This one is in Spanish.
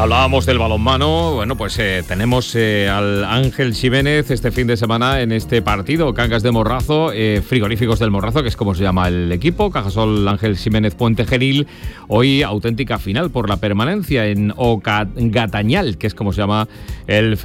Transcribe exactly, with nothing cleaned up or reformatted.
Hablábamos del balonmano. Bueno, pues eh, tenemos eh, al Ángel Ximénez este fin de semana en este partido. Cangas de Morrazo, eh, Frigoríficos del Morrazo, que es como se llama el equipo. Cajasol Ángel Ximénez Puente Genil. Hoy auténtica final por la permanencia en Ocagatañal, que es como se llama el